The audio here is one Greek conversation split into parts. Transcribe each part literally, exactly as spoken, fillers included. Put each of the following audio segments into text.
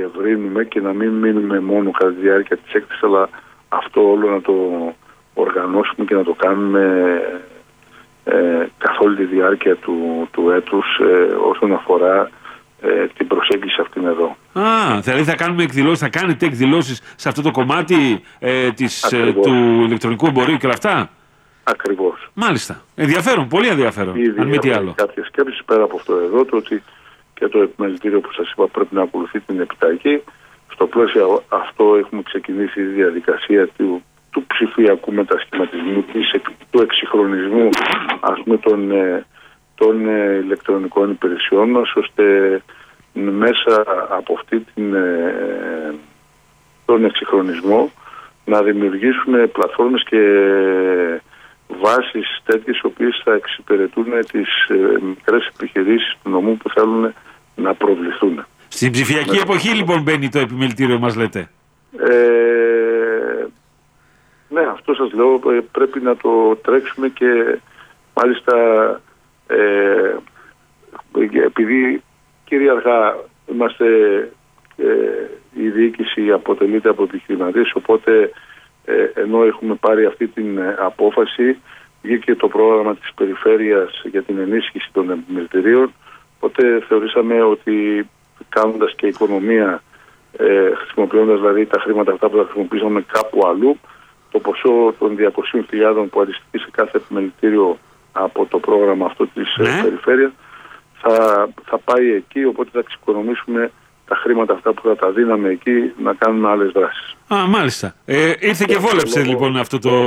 διευρύνουμε και να μην μείνουμε μόνο κατά τη διάρκεια της έκθεσης, αλλά αυτό όλο να το οργανώσουμε και να το κάνουμε ε, καθ' όλη τη διάρκεια του, του έτους ε, όσον αφορά ε, την προσέγγιση αυτήν εδώ. Α, δηλαδή θα κάνουμε εκδηλώσεις, θα κάνετε εκδηλώσεις σε αυτό το κομμάτι ε, της, ε, του ηλεκτρονικού εμπορίου και όλα αυτά. Ακριβώς. Μάλιστα. Ενδιαφέρον, πολύ ενδιαφέρον. Ήδη αν μη τι άλλο. Κάποιες σκέψεις πέρα από αυτό εδώ, το ότι και το επιμελητήριο που σας είπα πρέπει να ακολουθεί την επιταγή. Στο πλαίσιο αυτό έχουμε ξεκινήσει η διαδικασία του, του ψηφιακού μετασχηματισμού, του εξυγχρονισμού ας πούμε, των, των ηλεκτρονικών υπηρεσιών μας, ώστε μέσα από αυτή την, τον εξυγχρονισμό να δημιουργήσουμε πλατφόρμες και βάσεις τέτοιες, οι οποίες θα εξυπηρετούν τις μικρές επιχειρήσεις του νομού που θέλουν να προβληθούν. Στην ψηφιακή εποχή λοιπόν μπαίνει το επιμελητήριο μας λέτε. Ε, ναι, αυτό σας λέω, πρέπει να το τρέξουμε και μάλιστα ε, επειδή κυρίαρχα είμαστε, ε, η διοίκηση αποτελείται από επιχειρηματίες, οπότε ε, ενώ έχουμε πάρει αυτή την απόφαση, βγήκε το πρόγραμμα της περιφέρειας για την ενίσχυση των επιμελητηρίων, οπότε θεωρήσαμε ότι κάνοντας και οικονομία, ε, χρησιμοποιώντας δηλαδή τα χρήματα αυτά που θα χρησιμοποιήσαμε κάπου αλλού, το ποσό των διακόσιες χιλιάδες που αντιστοιχεί σε κάθε επιμελητήριο από το πρόγραμμα αυτό της ναι. περιφέρειας θα, θα πάει εκεί, οπότε θα εξοικονομήσουμε τα χρήματα αυτά που θα τα δίναμε εκεί να κάνουμε άλλες δράσεις. Α, μάλιστα. Ε, ήρθε και, και βόλεψε λόγω, λοιπόν αυτό το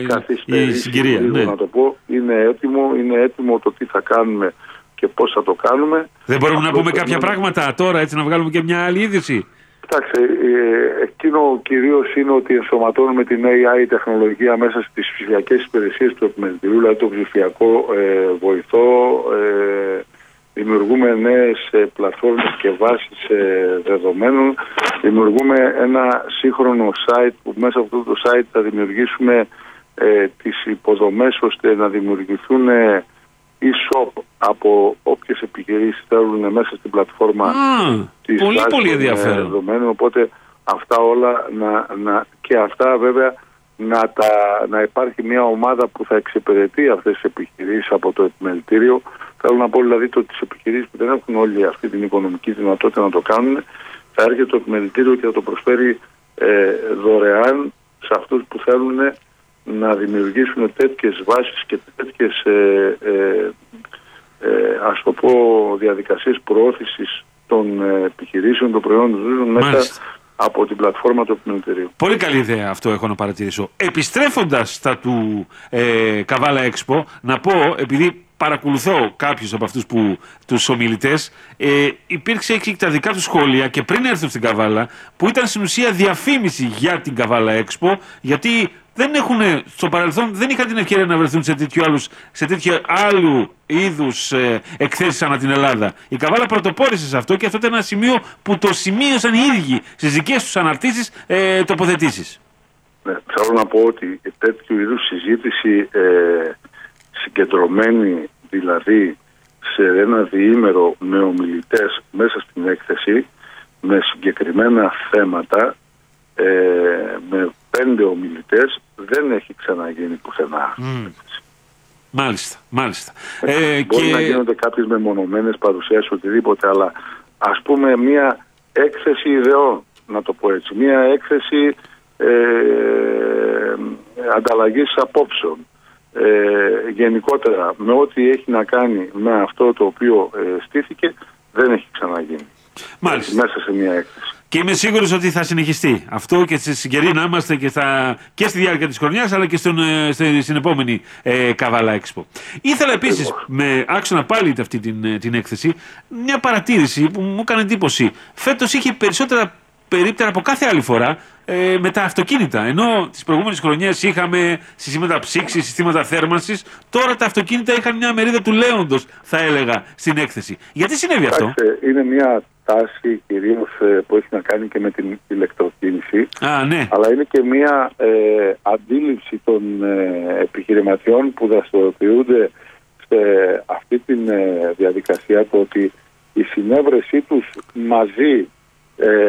η συγκυρία. Ναι. Να το πω, είναι έτοιμο, είναι έτοιμο το τι θα κάνουμε και πώς θα το κάνουμε. Δεν μπορούμε αυτό να πούμε κάποια είναι... πράγματα τώρα, έτσι να βγάλουμε και μια άλλη είδηση. Κοιτάξτε, ε, εκείνο κυρίως είναι ότι ενσωματώνουμε την έι άι τεχνολογία μέσα στις ψηφιακές υπηρεσίες του επιμελητηρίου, δηλαδή το ψηφιακό ε, βοηθό, ε, δημιουργούμε νέες ε, πλατφόρμες και βάσεις ε, δεδομένων, δημιουργούμε ένα σύγχρονο site που μέσα από αυτό το site θα δημιουργήσουμε ε, τις υποδομές ώστε να δημιουργηθούν ε, e-shop από όποιες επιχειρήσεις θέλουν μέσα στην πλατφόρμα ah, της πολύ, βάσης πολύ ενδιαφέρον. Δεδομένων. Οπότε αυτά όλα να, να, και αυτά βέβαια να, τα, να υπάρχει μια ομάδα που θα εξυπηρετεί αυτές τις επιχειρήσεις από το επιμελητήριο. Θέλω να πω δηλαδή ότι τις επιχειρήσεις που δεν έχουν όλη αυτή την οικονομική δυνατότητα να το κάνουν, θα έρχεται το επιμελητήριο και θα το προσφέρει ε, δωρεάν σε αυτούς που θέλουν να δημιουργήσουν τέτοιες βάσεις και τέτοιες ε, ε, ε, ας το πω διαδικασίες προώθησης των ε, επιχειρήσεων, των προϊόντων τους μέσα από την πλατφόρμα του επιμελητηρίου. Πολύ καλή ιδέα αυτό έχω να παρατηρήσω. Επιστρέφοντας στα του ε, Καβάλα Expo, να πω, επειδή παρακολουθώ κάποιους από αυτούς που, τους ομιλητές, ε, υπήρξε και τα δικά τους σχόλια και πριν έρθουν στην Καβάλα, που ήταν στην ουσία διαφήμιση για την Καβάλα Expo, γιατί δεν έχουν, στο παρελθόν δεν είχαν την ευκαιρία να βρεθούν σε τέτοιου, άλλους, σε τέτοιου άλλου είδους ε, εκθέσεις ανά την Ελλάδα. Η Καβάλα πρωτοπόρησε σε αυτό και αυτό ήταν ένα σημείο που το σημείωσαν οι ίδιοι στις δικές τους αναρτήσεις, ε, τοποθετήσεις. Ναι, θέλω να πω ότι τέτοιου είδους συζήτηση ε, συγκεντρωμένη δηλαδή σε ένα διήμερο με ομιλητές μέσα στην έκθεση με συγκεκριμένα θέματα ε, με πέντε ομιλητές δεν έχει ξαναγίνει πουθενά. Mm. Μάλιστα, μάλιστα. Ε, ε, μπορεί και... να γίνονται κάποιες μεμονωμένες παρουσιάσεις οτιδήποτε, αλλά ας πούμε μια έκθεση ιδεών, να το πω έτσι, μια έκθεση ε, ανταλλαγής απόψεων, ε, γενικότερα με ό,τι έχει να κάνει με αυτό το οποίο ε, στήθηκε, δεν έχει ξαναγίνει. Μάλιστα. Μέσα σε μια έκθεση. Και είμαι σίγουρος ότι θα συνεχιστεί αυτό και στη συγκαιρή να είμαστε και, στα, και στη διάρκεια της χρονιάς αλλά και στον, στη, στην επόμενη ε, Καβάλα Expo. Ήθελα επίσης, με άξονα πάλι αυτή την, την έκθεση, μια παρατήρηση που μου έκανε εντύπωση. Φέτος είχε περισσότερα περίπτερα από κάθε άλλη φορά ε, με τα αυτοκίνητα. Ενώ τις προηγούμενες χρονιές είχαμε συστήματα ψήξης, συστήματα θέρμανσης, τώρα τα αυτοκίνητα είχαν μια μερίδα του λέοντος, θα έλεγα, στην έκθεση. Γιατί συνέβη αυτό? Είναι μια τάση κυρίως που έχει να κάνει και με την ηλεκτροκίνηση. Α, ναι. Αλλά είναι και μια ε, αντίληψη των ε, επιχειρηματιών που δραστηριοποιούνται σε αυτή τη ε, διαδικασία, το ότι η συνέβρεσή τους μαζί ε,